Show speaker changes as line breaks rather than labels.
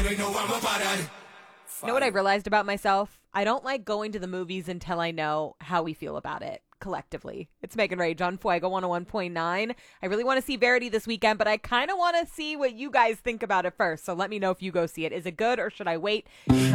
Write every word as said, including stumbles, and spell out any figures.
You know what I realized about myself? I don't like going to the movies until I know how we feel about it collectively. It's Megan Rage on Fuego one oh one point nine. I really want to see Verity this weekend, but I kind of want to see what you guys think about it first. So let me know if you go see it. Is it good or should I wait?